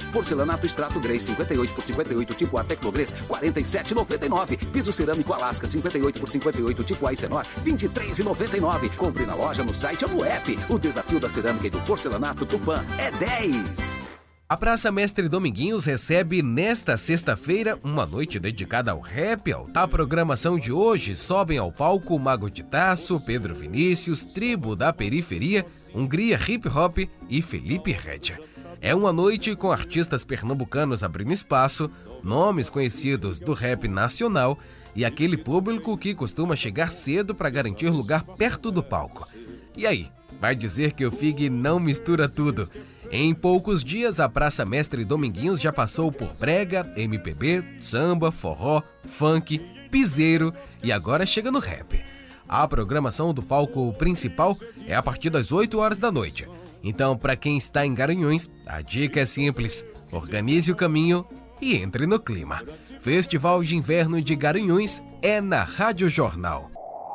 Porcelanato extrato Grey 58 por 58 tipo A Tecnogres 47,99. Piso cerâmico Alaska 58 por 58 tipo A Isenor 23,99. Compre na loja, no site ou no app. O desafio da cerâmica e do porcelanato Tupã é 10. A Praça Mestre Dominguinhos recebe nesta sexta-feira uma noite dedicada ao rap. A programação de hoje sobem ao palco Mago de Taço, Pedro Vinícius, Tribo da Periferia, Hungria Hip Hop e Felipe Redia. É uma noite com artistas pernambucanos abrindo espaço, nomes conhecidos do rap nacional e aquele público que costuma chegar cedo para garantir lugar perto do palco. E aí? Vai dizer que o FIG não mistura tudo? Em poucos dias, a Praça Mestre Dominguinhos já passou por brega, MPB, samba, forró, funk, piseiro e agora chega no rap. A programação do palco principal é a partir das 8 horas da noite. Então, para quem está em Garanhuns, a dica é simples: organize o caminho e entre no clima. Festival de Inverno de Garanhuns é na Rádio Jornal.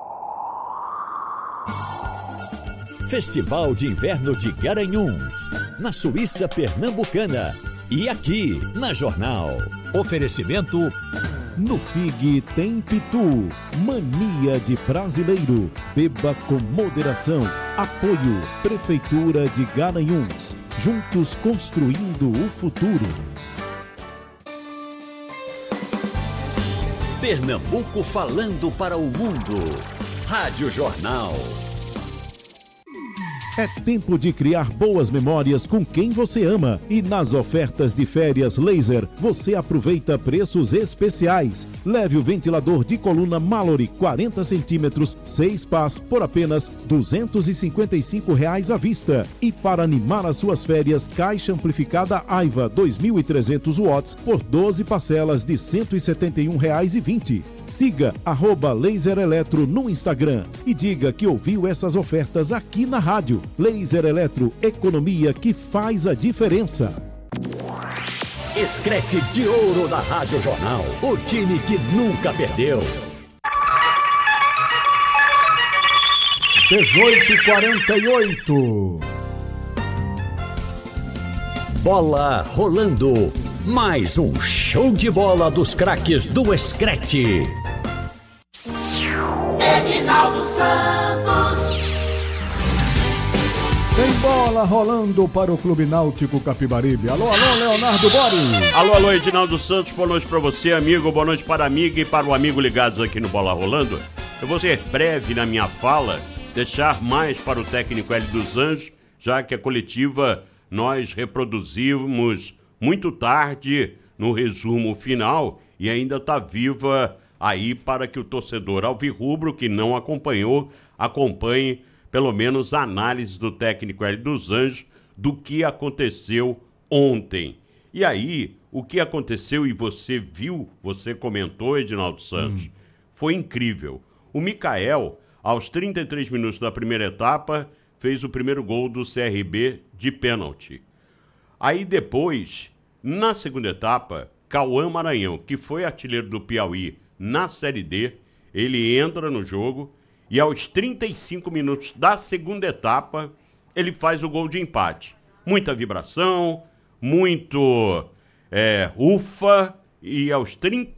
Festival de Inverno de Garanhuns, na Suíça Pernambucana. E aqui, na Jornal. Oferecimento... No FIG tem Pitu, mania de brasileiro. Beba com moderação. Apoio, Prefeitura de Garanhuns. Juntos construindo o futuro. Pernambuco falando para o mundo. Rádio Jornal. É tempo de criar boas memórias com quem você ama. E nas ofertas de férias Laser, você aproveita preços especiais. Leve o ventilador de coluna Mallory 40 centímetros, 6 pás, por apenas R$ 255 à vista. E para animar as suas férias, caixa amplificada Aiva 2.300 watts por 12 parcelas de R$ 171,20. Siga @Laser Eletro no Instagram e diga que ouviu essas ofertas aqui na rádio. Laser Eletro, economia que faz a diferença. Escrete de ouro da Rádio Jornal, o time que nunca perdeu. 18h48. Bola rolando. Mais um show de bola dos craques do Escrete. Edinaldo Santos. Tem bola rolando para o Clube Náutico Capibaribe. Alô, Leonardo Boris. Alô, Edinaldo Santos, boa noite para você, amigo, boa noite para a amiga e para o amigo ligados aqui no Bola Rolando. Eu vou ser breve na minha fala, deixar mais para o técnico Hélio dos Anjos, já que a coletiva nós reproduzimos muito tarde no resumo final e ainda está viva aí para que o torcedor alvirrubro que não acompanhou, acompanhe pelo menos a análise do técnico Hélio dos Anjos do que aconteceu ontem. E aí, o que aconteceu e você viu, você comentou, Edinaldo Santos, foi incrível. O Mikael, aos 33 minutos da primeira etapa, fez o primeiro gol do CRB de pênalti. Aí depois, na segunda etapa, Cauã Maranhão, que foi artilheiro do Piauí na Série D, ele entra no jogo e aos 35 minutos da segunda etapa, ele faz o gol de empate. Muita vibração, muito ufa, e aos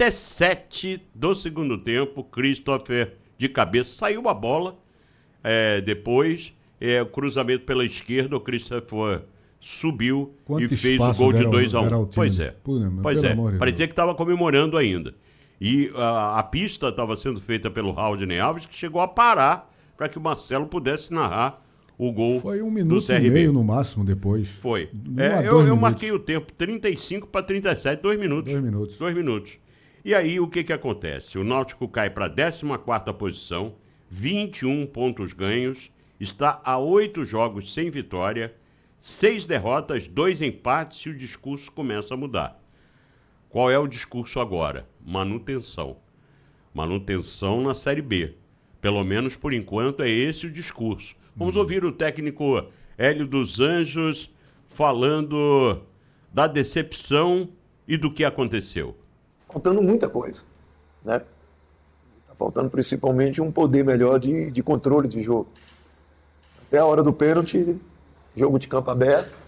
37 do segundo tempo, Christopher de cabeça, saiu a bola, depois, o cruzamento pela esquerda, o Christopher subiu e fez o gol de 2-1. Pois é, parecia que estava comemorando ainda. E a pista estava sendo feita pelo Raudney Alves, que chegou a parar para que o Marcelo pudesse narrar o gol. Foi 1 minuto e meio no máximo depois. Foi. Eu marquei o tempo, 35 para 37, 2 minutos. 2 minutos. E aí o que acontece? O Náutico cai para a 14ª posição, 21 pontos ganhos, está a 8 jogos sem vitória, 6 derrotas, 2 empates e o discurso começa a mudar. Qual é o discurso agora? Manutenção. Manutenção na Série B. Pelo menos por enquanto é esse o discurso. Vamos ouvir o técnico Hélio dos Anjos falando da decepção e do que aconteceu. Faltando muita coisa, né? Tá faltando principalmente um poder melhor de controle de jogo. Até a hora do pênalti, jogo de campo aberto,